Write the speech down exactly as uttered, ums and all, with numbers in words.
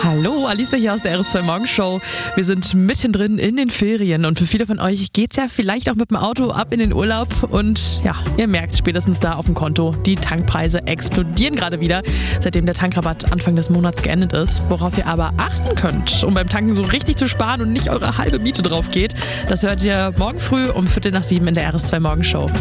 Hallo, Alicia hier aus der R S zwei Morgenshow. Wir sind mittendrin in den Ferien und für viele von euch geht's ja vielleicht auch mit dem Auto ab in den Urlaub und ja, ihr merkt spätestens da auf dem Konto, die Tankpreise explodieren gerade wieder, seitdem der Tankrabatt Anfang des Monats geendet ist. Worauf ihr aber achten könnt, um beim Tanken so richtig zu sparen und nicht eure halbe Miete drauf geht, das hört ihr morgen früh um Viertel nach sieben in der R S zwei Morgenshow.